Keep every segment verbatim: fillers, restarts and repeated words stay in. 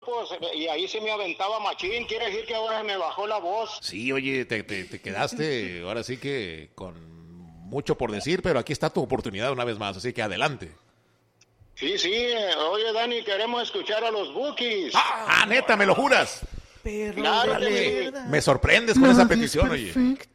pues, y ahí se me aventaba machín. Quiere decir que ahora me bajó la voz. Sí, oye, te, te, te quedaste ahora sí que con mucho por decir, pero aquí está tu oportunidad una vez más, así que adelante. Sí, sí. Oye, Dani, queremos escuchar a los Bukis. Ah, ah, neta, ¿me lo juras? Pero Claro de que verdad. Me sorprendes con esa petición, oye.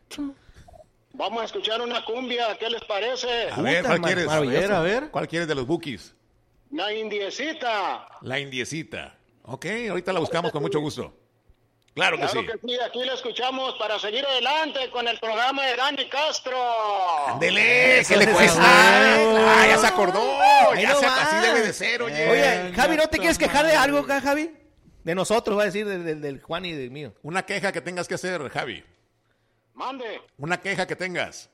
Vamos a escuchar una cumbia. ¿Qué les parece? A ver, Puta, ¿cuál ma- quieres? maravilloso. A ver. ¿Cuál quieres de los Bukis? La indiecita. La indiecita. Ok, ahorita la buscamos con mucho gusto. Claro que Claro sí. que sí, aquí la escuchamos para seguir adelante con el programa de Dani Castro. ¡Ándele! ¿Qué le Eso cuesta? es. Ah, ya se acordó. Ahí Ya no se, va. así debe de ser, oye. Oye, Javi, ¿no te quieres quejar de algo acá, Javi? De nosotros, va a decir, del, del, del Juan y del mío. Una queja que tengas que hacer, Javi. Mande. Una queja que tengas.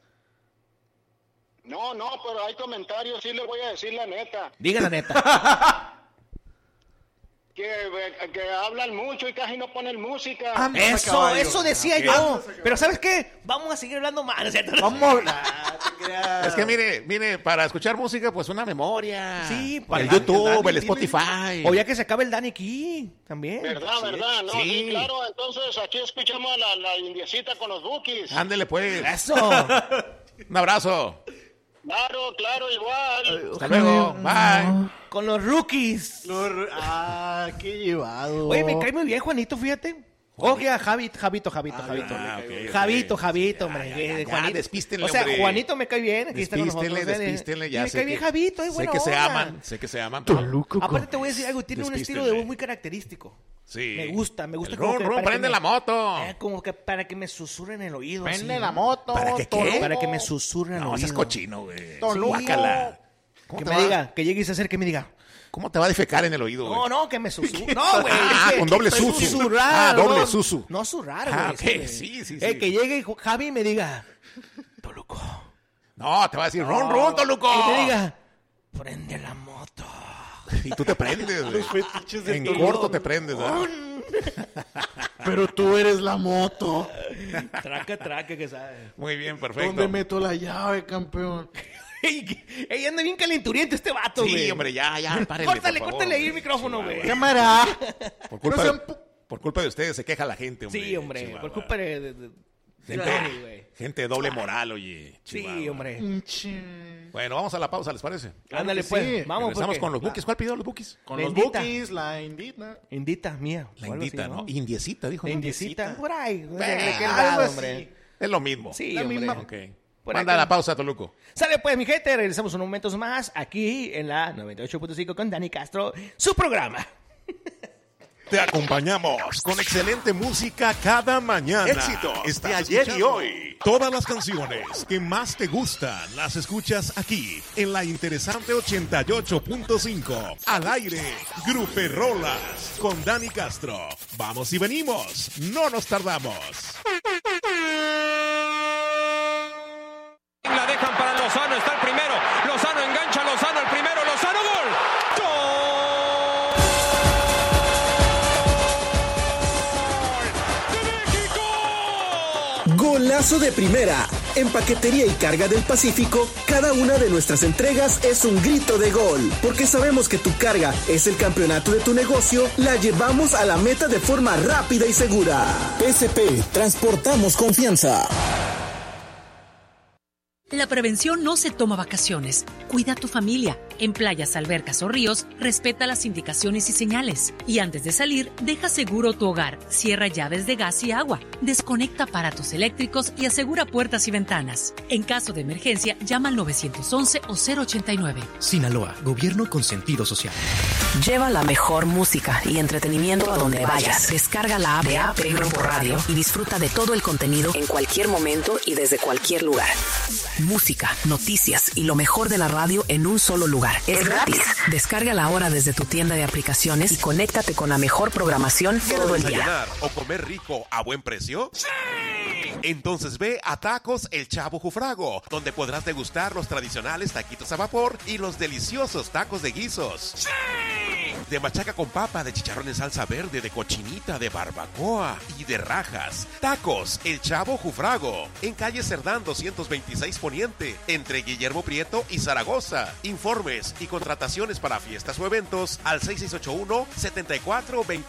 No, no, pero hay comentarios, sí le voy a decir la neta. Diga la neta. Que, que hablan mucho y casi no ponen música. Ah, Eso, caballo. eso decía Ok. yo. Pero ¿sabes qué? Vamos a seguir hablando más, ¿no es cierto? Vamos a hablar. te creas. Es que mire, mire, para escuchar música, pues una memoria. Sí, Para el para- YouTube, Dani, el dime. Spotify. O ya que se acabe el Dani aquí, también. ¿Verdad, verdad? No, Sí. sí, claro. Entonces aquí escuchamos a la, la indiecita con los Bukis. Ándele, pues. Eso. Un abrazo. Claro, claro, igual. Hasta luego. Bye. Con los rookies. Lo- Ah, qué llevado. Oye, me cae muy bien, Juanito, fíjate. Oye, a Javito, Javito, Javito, Javito. ah, ok, ok. Javito, Javito, hombre. Ya, eh, ya, ya, Juanito. despístenle, O sea, hombre. Juanito me cae bien. Aquí está con nosotros. Despístenle, eh, despístenle. y Ya me sé cae que, bien Javito, es sé buena que se onda. aman, sé que se aman. pero- Aparte te voy a decir algo, tiene un estilo de Despístenle. voz muy característico. Sí. Me gusta, me gusta. El como ron, que ron, para que prende me- la moto. Eh, como que para que me susurren el oído. Prende así, la ¿no? moto. ¿Para que qué? Toluco. Para que me susurren el No, oído. seas cochino, güey. Toluco. Guácala. ¿Cómo Que te me va- diga, que llegue y se acerque y me diga. ¿Cómo te va a defecar en el oído, güey? No, no, que me susurre. No, güey. Ah, es que- con doble que susu. Susurrar. Ah, doble no, susu. No surrar, güey. Ah, ok, güey. sí, sí, Eh, sí. que llegue y Javi y me diga. Toluco. No, te va a decir ron, ron, Toluco. Y me diga. Prende la moto. Y tú te prendes, güey. Los fetiches de En Toluco. corto te prendes, ¿verdad? Pero tú eres la moto. Traca, traca, que sabe. Muy bien, perfecto. ¿Dónde meto la llave, campeón? Ella anda bien calenturiento este vato, güey. Sí, hombre, ya, ya, párenle, Córtale, por favor, córtale ahí el güey. micrófono, güey. Cámara. Por culpa, No de, sean pu- por culpa de ustedes se queja la gente, hombre. Sí, hombre. Chihuahua. Por culpa de, de, de- de Gente, Tony, güey. gente de doble moral, oye. Sí, Chihuahua. hombre. Pinche. Bueno, vamos a la pausa, ¿les parece? Ándale, que pues. sí. Vamos, Regresamos porque... con los buques. ¿Cuál pidió los buques? Con La los indita. bookies, la indita. Indita mía. La o algo indita, así, ¿no? Indiecita, dijo. La ¿no? indiecita. Por ahí. ¿De Eh, qué algo lado, así. hombre? Es lo mismo. Sí, La hombre. misma- Ok. Por Manda acá. la pausa, Toluco. Sale pues, mi gente. Regresamos unos momentos más aquí en la noventa y ocho punto cinco con Dani Castro. Su programa. Te acompañamos con excelente música cada mañana. Éxitos de Estás ayer y escuchando hoy. Todas las canciones que más te gustan las escuchas aquí en la interesante ochenta y ocho punto cinco. Al aire, Gruperolas con Dani Castro. Vamos y venimos, no nos tardamos. La dejan para Lozano, está el primero. Lozano engancha, Lozano el primero, Lozano gol. Golazo de primera. En Paquetería y Carga del Pacífico, cada una de nuestras entregas es un grito de gol. Porque sabemos que tu carga es el campeonato de tu negocio, la llevamos a la meta de forma rápida y segura. P S P, transportamos confianza. La prevención no se toma vacaciones. Cuida a tu familia. En playas, albercas o ríos, respeta las indicaciones y señales. Y antes de salir, deja seguro tu hogar. Cierra llaves de gas y agua. Desconecta aparatos eléctricos y asegura puertas y ventanas. En caso de emergencia, llama al nueve once o cero ochenta y nueve. Sinaloa, gobierno con sentido social. Lleva la mejor música y entretenimiento a donde vayas. Descarga la app de A P Grupo Radio y disfruta de todo el contenido en cualquier momento y desde cualquier lugar. Música, noticias y lo mejor de la radio en un solo lugar. Es gratis. Descárgala ahora desde tu tienda de aplicaciones y conéctate con la mejor programación todo el día. ¿Desayunar o comer rico a buen precio? ¡Sí! Entonces ve a Tacos El Chavo Jufrago, donde podrás degustar los tradicionales taquitos a vapor y los deliciosos tacos de guisos. ¡Sí! De machaca con papa, de chicharrón en salsa verde, de cochinita, de barbacoa y de rajas. Tacos El Chavo Jufrago, en calle Cerdán doscientos veintiséis Poniente, entre Guillermo Prieto y Zaragoza. Informes y contrataciones para fiestas o eventos al seis seis ocho uno, siete cuatro dos